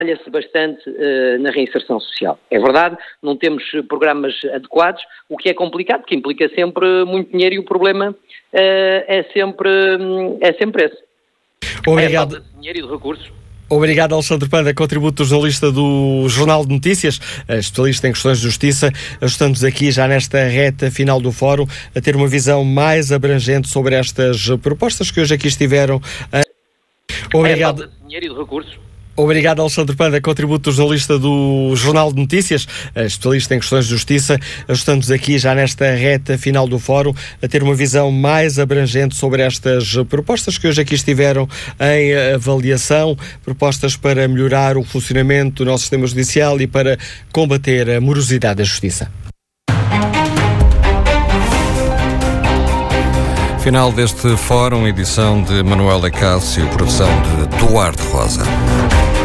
Falha-se bastante na reinserção social. É verdade, não temos programas adequados, o que é complicado, porque implica sempre muito dinheiro e o problema é sempre esse. Obrigado. É falta de dinheiro e de recursos. Obrigado, Alexandre Panda, contributo jornalista do Jornal de Notícias, especialista em questões de justiça. Estamos aqui já nesta reta final do fórum a ter uma visão mais abrangente sobre estas propostas que hoje aqui estiveram. Obrigado. É falta de dinheiro e de recursos. Obrigado, Alexandre Panda, contributo jornalista do Jornal de Notícias, especialista em questões de justiça. Estamos aqui já nesta reta final do fórum a ter uma visão mais abrangente sobre estas propostas que hoje aqui estiveram em avaliação, propostas para melhorar o funcionamento do nosso sistema judicial e para combater a morosidade da justiça. Final deste fórum, edição de Manuela Cássio, produção de Duarte Rosa.